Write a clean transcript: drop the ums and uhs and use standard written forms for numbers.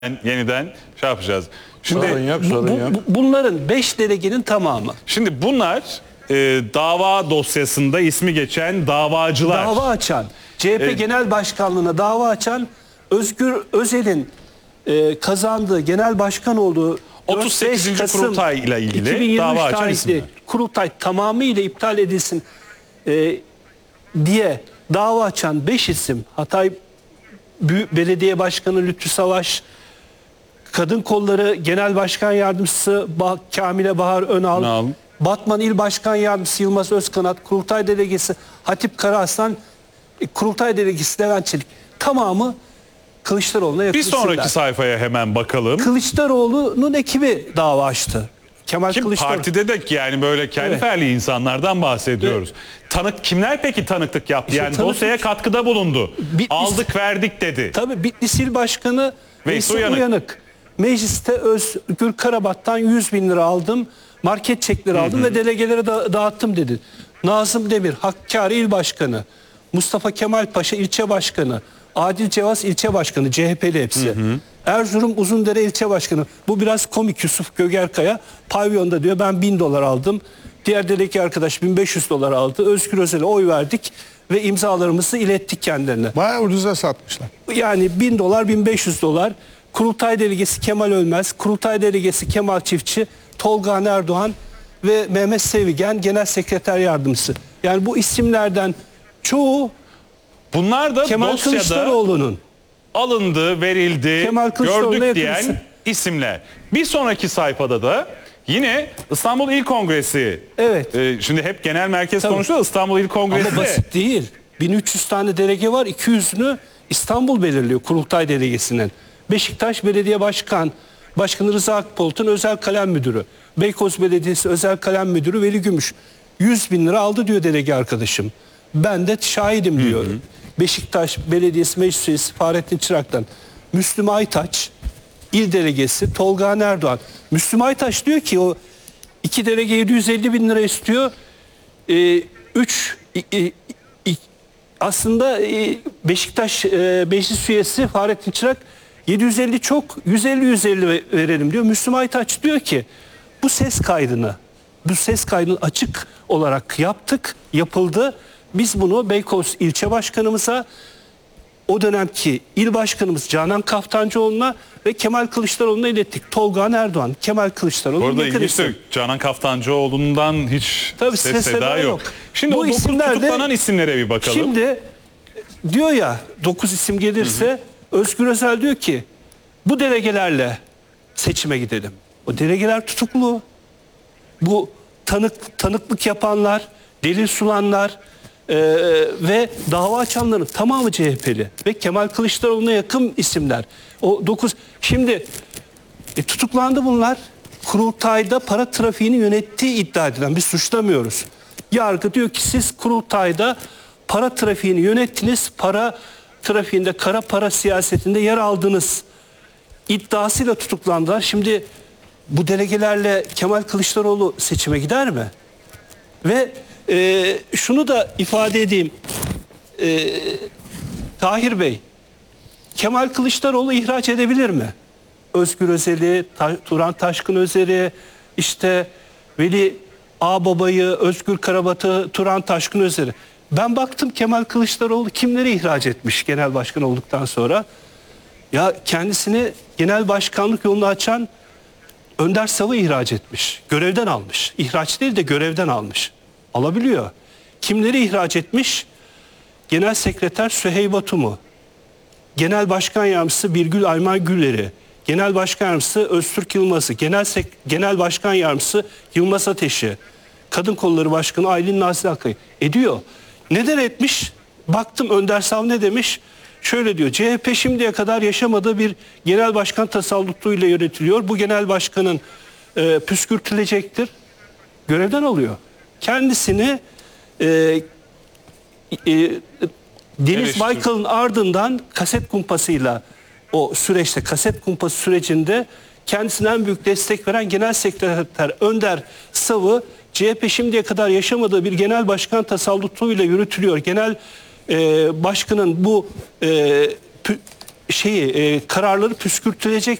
yeniden şey yapacağız. Şimdi sorun yok. Bunların 5 delegenin tamamı. Şimdi bunlar dava dosyasında ismi geçen davacılar. Dava açan, CHP Genel Başkanlığı'na dava açan, Özgür Özel'in kazandığı, genel başkan olduğu 38. 4-5 Kasım kurultay ile ilgili 2023 dava açan tarihli isimler. kurultay tamamıyla iptal edilsin diye dava açan 5 isim, Hatay Belediye Başkanı Lütfü Savaş, Kadın Kolları Genel Başkan Yardımcısı Kamile Bahar Önal, Batman İl Başkan Yardımcısı Yılmaz Özkanat, Kurultay Delegesi Hatip Karaaslan, Kurultay Delegesi Levent Çelik, tamamı Kılıçdaroğlu'na yakın Bir sonraki isimler. sayfaya hemen bakalım. Kılıçdaroğlu'nun ekibi dava açtı. Kemal Kim Kılıçdaroğlu. partide de yani böyle kendiferli insanlardan bahsediyoruz. Tanık kimler peki tanıklık yaptı? İşte Yani tanıklık- dosyaya katkıda bulundu. Bitlis- Aldık verdik dedi. Tabii Bitlis İl Başkanı Veysel Veysel Uyanık. Mecliste Özgür Karabat'tan 100.000 lira aldım, market çekleri aldım ve delegelere dağıttım dedi. Nazım Demir, Hakkari İl Başkanı, Mustafa Kemal Paşa İlçe Başkanı, Adil Cevaz İlçe Başkanı, CHP'li hepsi. Erzurum Uzundere İlçe Başkanı. Bu biraz komik, Yusuf Gögerkaya. Pavyonda diyor ben 1000 dolar aldım. Diğer delege arkadaş 1500 dolar aldı. Özgür Özel'e oy verdik ve imzalarımızı ilettik kendilerine. Bayağı ucuza satmışlar. Yani 1000 dolar, 1500 dolar. Kurultay Delegesi Kemal Ölmez, Kurultay Delegesi Kemal Çiftçi, Tolga Erdoğan ve Mehmet Sevigen Genel Sekreter Yardımcısı. Yani bu isimlerden çoğu Bunlar da Kemal dosyada Kılıçdaroğlu'nun. alındı, verildi, Kemal Kılıçdaroğlu'na gördük yakın diyen isimler. Bir sonraki sayfada da yine İstanbul İl Kongresi. Evet. Şimdi hep genel merkez Tabii. konuşuyor. İstanbul İl Kongresi Ama basit değil. 1300 tane delege var. 200'ünü İstanbul belirliyor Kurultay Delegesi'nin. Beşiktaş Belediye Başkanı Rıza Akbolt'un özel kalem müdürü. Beykoz Belediyesi özel kalem müdürü Veli Gümüş. 100.000 lira aldı diyor delege arkadaşım. Ben de şahidim diyor. Beşiktaş Belediyesi Meclis Üyesi Fahrettin Çırak'tan. Müslüm Aytaç, İl Delegesi Tolga Erdoğan. Müslüm Aytaç diyor ki o iki delege 750.000 lira istiyor. Aslında Beşiktaş Meclis Üyesi Fahrettin Çırak 750 çok, 150 verelim diyor. Müslüm Aytaç diyor ki bu ses kaydını açık olarak yapıldı. Biz bunu Beykoz ilçe başkanımıza, o dönemki il başkanımız Canan Kaftancıoğlu'na ve Kemal Kılıçdaroğlu'na ilettik. Tolga Erdoğan, Kemal Kılıçdaroğlu. Bu arada yakın ilginç isim. de Canan Kaftancıoğlu'ndan hiç Tabii ses seda yok. Şimdi Bu o 9 isimler de- tutuklanan isimlere bir bakalım. Şimdi diyor ya 9 isim gelirse Özgür Özel diyor ki bu delegelerle seçime gidelim. O delegeler tutuklu. Bu tanıklık yapanlar, delil sulanlar ve dava açanların tamamı CHP'li ve Kemal Kılıçdaroğlu'na yakın isimler. O 9 şimdi tutuklandı bunlar. Kurultayda para trafiğini yönettiği iddia edilen, biz suçlamıyoruz. Yargı diyor ki siz kurultayda para trafiğini yönettiniz, para trafiğinde, kara para siyasetinde yer aldınız iddiasıyla tutuklandılar. Şimdi bu delegelerle Kemal Kılıçdaroğlu seçime gider mi? Ve şunu da ifade edeyim. Tahir Bey, Kemal Kılıçdaroğlu ihraç edebilir mi? Özgür Özel'i, Turan Taşkın Özer'i, işte Veli Ağbaba'yı, Özgür Karabat'ı, Turan Taşkın Özer'i. Ben baktım Kemal Kılıçdaroğlu kimleri ihraç etmiş genel başkan olduktan sonra. Ya kendisini genel başkanlık yolunu açan Önder Sav'ı ihraç etmiş. Görevden almış. İhraç değil de görevden almış. Alabiliyor. Kimleri ihraç etmiş? Genel Sekreter Süheyb Batum'u, Genel Başkan Yardımcısı Birgül Ayman Güller'i, Genel Başkan Yardımcısı Öztürk Yılmaz'ı, Genel Başkan Yardımcısı Yılmaz Ateş'i, Kadın Kolları Başkanı Aylin Nazlı Akkay'ı ediyor. Neden etmiş? Baktım Önder Sav ne demiş? Şöyle diyor, CHP şimdiye kadar yaşamadığı bir genel başkan tasallutuyla yönetiliyor. Bu genel başkanın püskürtülecektir. Görevden alıyor. Kendisini Deniz Baykal'ın ardından kaset kumpasıyla o süreçte, kaset kumpası sürecinde kendisine en büyük destek veren Genel Sekreter Önder Sav'ı CHP şimdiye kadar yaşamadığı bir genel başkan tasallutuyla yürütülüyor. Genel başkanın bu kararları püskürtülecek